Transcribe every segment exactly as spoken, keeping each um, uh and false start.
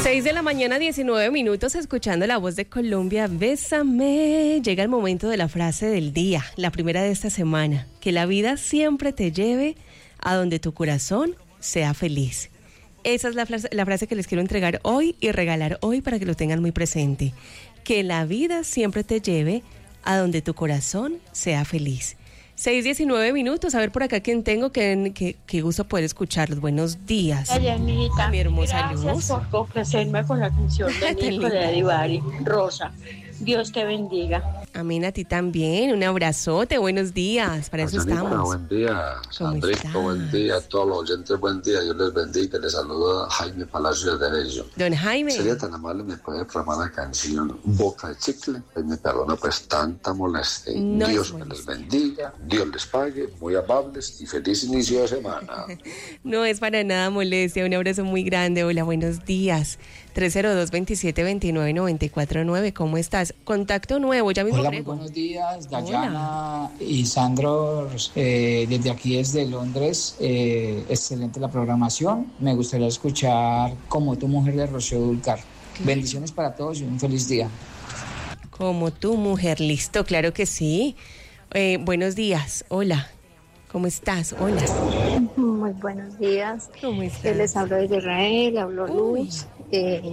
seis de la mañana, diecinueve minutos, escuchando la voz de Colombia, Bésame. Llega el momento de la frase del día, la primera de esta semana. Que la vida siempre te lleve a donde tu corazón sea feliz. Esa es la frase, la frase que les quiero entregar hoy y regalar hoy para que lo tengan muy presente. Que la vida siempre te lleve a donde tu corazón sea feliz. seis, diecinueve minutos, a ver por acá quién tengo, que, que, que gusto poder escucharlos. Buenos días. Ay, Anita, mi hermosa gracias Luz. por complacerme con la canción de Nico de Adivari, Rosa. Dios te bendiga. Amén, a ti también. Un abrazote, buenos días. Para eso Anita, estamos. buen día. Sandrito, buen día. A todos los oyentes, buen día. Dios les bendiga. Les saludo a Jaime Palacio de Derecho. Don Jaime. Sería tan amable, me puede programar la canción Boca de Chicle. Pues me perdona pues tanta molestia. No Dios me les bendiga. Dios les pague. Muy amables y feliz inicio de semana. No es para nada molestia. Un abrazo muy grande. Hola, buenos días. tres cero dos, veintisiete, veintinueve, noventa y cuatro nueve. ¿Cómo estás? Contacto nuevo, ya mismo. Hola, muy buenos días, Dayana Hola. y Sandro, eh, desde aquí desde Londres. Eh, excelente la programación. Me gustaría escuchar Como tu mujer de Rocío Dúrcal. Bendiciones para todos y un feliz día. Como tu mujer, listo, claro que sí. Eh, buenos días, hola. ¿Cómo estás? Hola. Muy buenos días. ¿Cómo estás? Eh, les hablo de Israel, hablo Luz. Eh,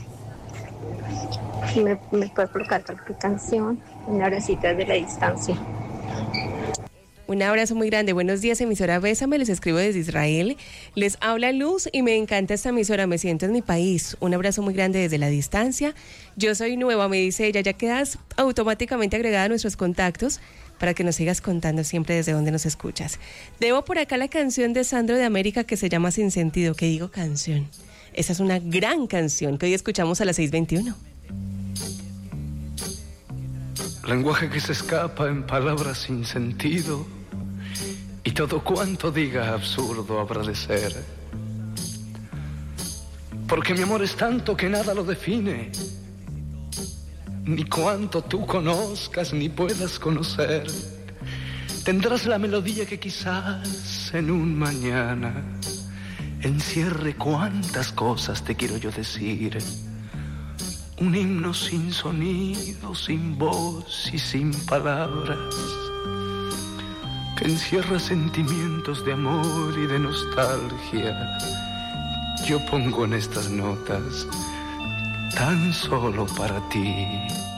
me, me puede colocar cualquier canción, una horacita de la distancia. Un abrazo muy grande. Buenos días, emisora Bésame. Les escribo desde Israel. Les habla Luz y me encanta esta emisora. Me siento en mi país. Un abrazo muy grande desde la distancia. Yo soy nueva, me dice ella. Ya quedas automáticamente agregada a nuestros contactos para que nos sigas contando siempre desde donde nos escuchas. Debo por acá la canción de Sandro de América que se llama Sin Sentido. ¿Qué digo canción? Esa es una gran canción que hoy escuchamos a las seis veintiuno. Lenguaje que se escapa en palabras sin sentido y todo cuanto diga absurdo habrá de ser. Porque mi amor es tanto que nada lo define, ni cuanto tú conozcas ni puedas conocer. Tendrás la melodía que quizás en un mañana encierre cuántas cosas te quiero yo decir. Un himno sin sonido, sin voz y sin palabras, que encierra sentimientos de amor y de nostalgia. Yo pongo en estas notas tan solo para ti.